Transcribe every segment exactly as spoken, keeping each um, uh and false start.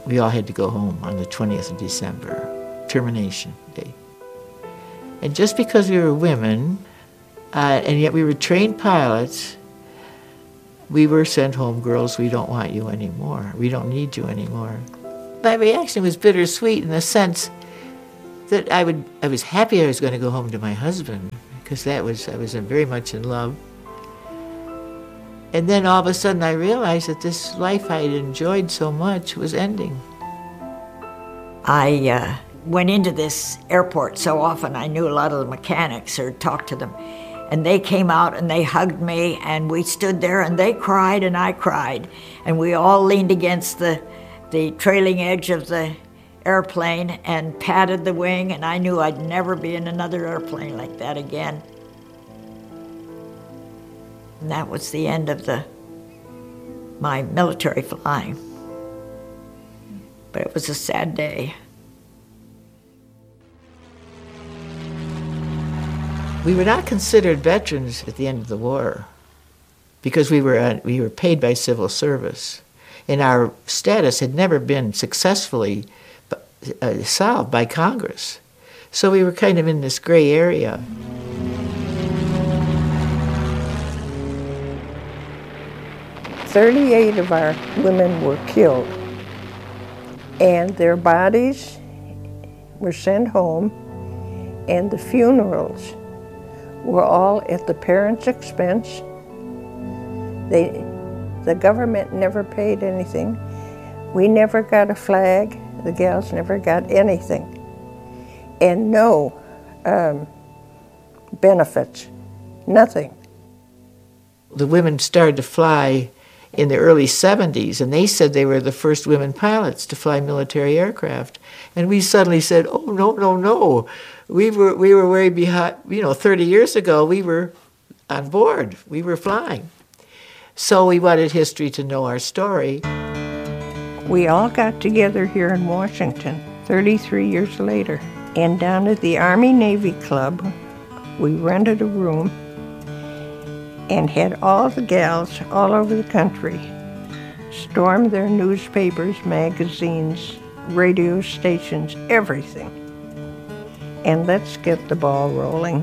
we all had to go home on the twentieth of December, termination day. And just because we were women, uh, and yet we were trained pilots, we were sent home, girls, we don't want you anymore. We don't need you anymore. My reaction was bittersweet in the sense that I would, I was happy I was going to go home to my husband, because that was, I was very much in love. And then all of a sudden I realized that this life I had enjoyed so much was ending. I uh, went into this airport so often, I knew a lot of the mechanics or talked to them. And they came out and they hugged me, and we stood there and they cried and I cried. And we all leaned against the, the trailing edge of the airplane and patted the wing, and I knew I'd never be in another airplane like that again. And that was the end of the my military flying. But it was a sad day. We were not considered veterans at the end of the war because we were, uh, we were paid by civil service, and our status had never been successfully uh, solved by Congress. So we were kind of in this gray area. thirty-eight of our women were killed, and their bodies were sent home, and the funerals were all at the parents' expense. They, the government never paid anything. We never got a flag. The gals never got anything. And no um, benefits, nothing. The women started to fly in the early seventies, and they said they were the first women pilots to fly military aircraft. And we suddenly said, oh, no, no, no. We were, we were way behind, you know, thirty years ago, we were on board. We were flying. So we wanted history to know our story. We all got together here in Washington thirty-three years later. And down at the Army-Navy Club, we rented a room and had all the gals all over the country storm their newspapers, magazines, radio stations, everything. And let's get the ball rolling.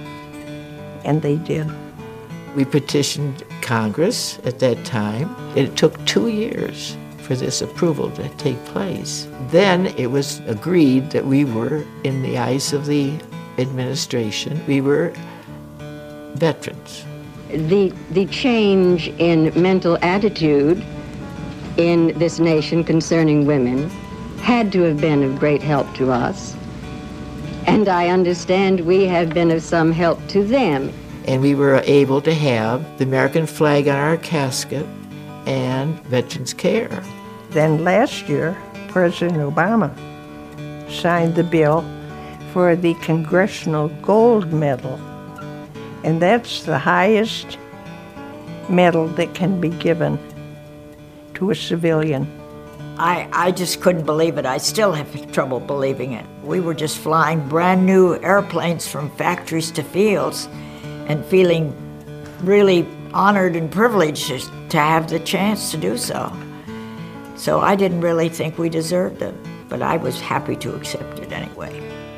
And they did. We petitioned Congress at that time. It took two years for this approval to take place. Then it was agreed that we were, in the eyes of the administration, we were veterans. The, the change in mental attitude in this nation concerning women had to have been of great help to us. And I understand we have been of some help to them. And we were able to have the American flag on our casket and veterans care. Then last year, President Obama signed the bill for the Congressional Gold Medal. And that's the highest medal that can be given to a civilian. I, I just couldn't believe it. I still have trouble believing it. We were just flying brand new airplanes from factories to fields and feeling really honored and privileged to have the chance to do so. So I didn't really think we deserved it, but I was happy to accept it anyway.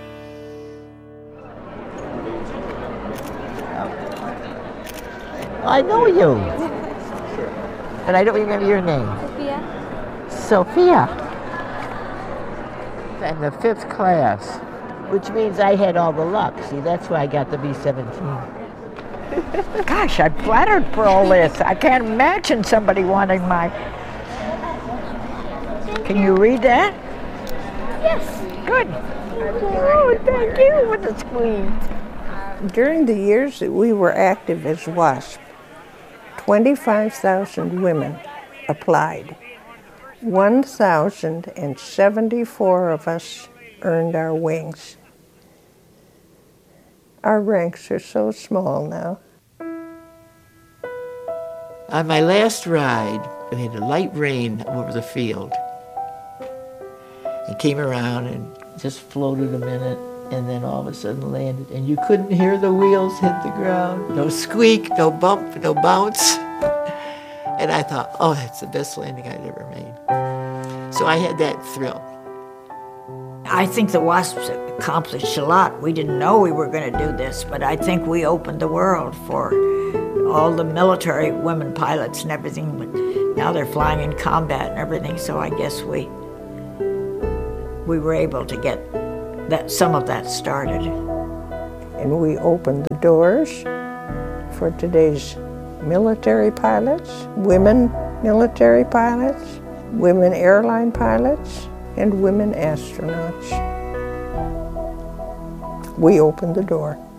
I know you, but I don't remember your name. Sophia. Sophia. In the fifth class, which means I had all the luck. See, that's why I got the B seventeen. Gosh, I'm flattered for all this. I can't imagine somebody wanting my... Can you read that? Yes. Good. Oh, thank you. What a squeeze. During the years that we were active as WASP, twenty-five thousand women applied. one thousand seventy-four of us earned our wings. Our ranks are so small now. On my last ride, we had a light rain over the field. It came around and just floated a minute, and then all of a sudden landed, and you couldn't hear the wheels hit the ground. No squeak, no bump, no bounce. And I thought, oh, that's the best landing I'd ever made. So I had that thrill. I think the WASPs accomplished a lot. We didn't know we were going to do this, but I think we opened the world for all the military women pilots and everything. But now they're flying in combat and everything, so I guess we we were able to get that some of that started. And we opened the doors for today's military pilots, women military pilots, women airline pilots, and women astronauts. We opened the door.